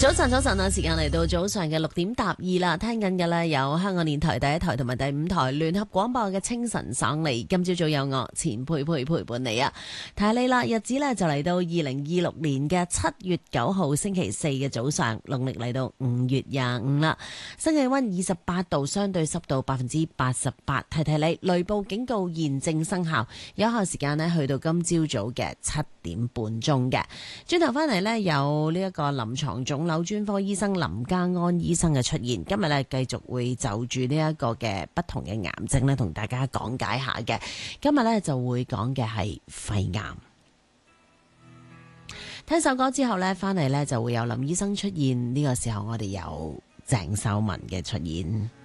早晨啊！時間嚟到早上嘅6:02啦，聽緊嘅呢有香港電台第一台同埋第5台聯合廣播嘅清晨省嚟。今朝早有我錢佩佩陪伴你啊！提你啦，日子呢就嚟到2026年嘅7月9號星期四嘅早上，農曆嚟到5月25啦。新氣溫28度，相對濕度88%。提你，雷暴警告現正生效，有效時間呢去到今朝早嘅7點半鐘嘅。轉頭翻嚟呢，有呢一個臨床腫瘤專科醫生林家安醫生嘅出現，今日呢繼續會就住呢一個嘅不同嘅癌症呢同大家講解下嘅。今日呢就會講嘅係肺癌。聽首歌之後呢，翻嚟呢就會有林醫生出現，呢個時候我哋有鄭秀文嘅出現。